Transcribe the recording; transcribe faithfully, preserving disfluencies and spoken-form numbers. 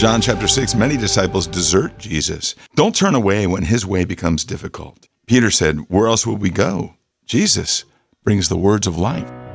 John chapter six, many disciples desert Jesus. Don't turn away when his way becomes difficult. Peter said, "Where else will we go?" Jesus brings the words of life.